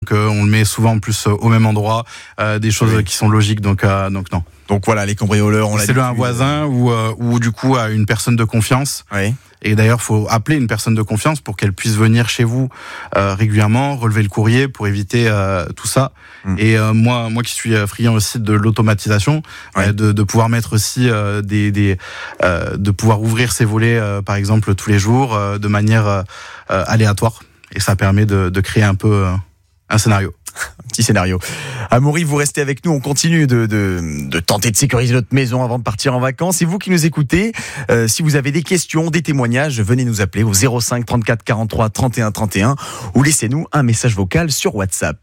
donc on le met souvent en plus au même endroit, des choses qui sont logiques, donc non. Donc voilà, les cambrioleurs, c'est un voisin ou du coup une personne de confiance. Oui. Et d'ailleurs, faut appeler une personne de confiance pour qu'elle puisse venir chez vous régulièrement, relever le courrier pour éviter tout ça. Et moi qui suis friand aussi de l'automatisation, de pouvoir mettre aussi de pouvoir ouvrir ces volets par exemple tous les jours de manière aléatoire. Et ça permet de créer un peu un scénario. Un petit scénario. Amaury, vous restez avec nous. On continue de tenter de sécuriser notre maison avant de partir en vacances. Et vous qui nous écoutez, si vous avez des questions, des témoignages, venez nous appeler au 05 34 43 31 31 ou laissez-nous un message vocal sur WhatsApp.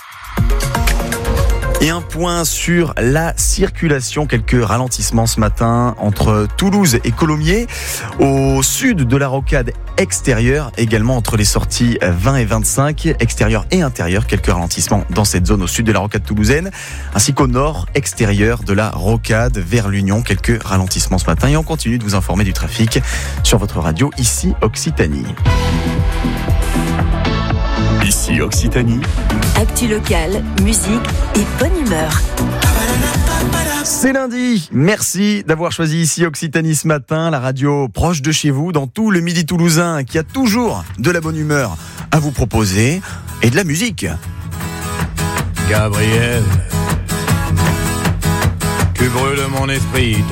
Et un point sur la circulation, quelques ralentissements ce matin entre Toulouse et Colomiers, au sud de la rocade extérieure, également entre les sorties 20 et 25, extérieur et intérieur, quelques ralentissements dans cette zone au sud de la rocade toulousaine, ainsi qu'au nord extérieur de la rocade vers l'Union, quelques ralentissements ce matin. Et on continue de vous informer du trafic sur votre radio, ici Occitanie. Ici Occitanie. Actu locale, musique et bonne humeur. C'est lundi. Merci d'avoir choisi ici Occitanie ce matin, la radio proche de chez vous, dans tout le Midi toulousain, qui a toujours de la bonne humeur à vous proposer et de la musique. Gabriel, tu brûles mon esprit.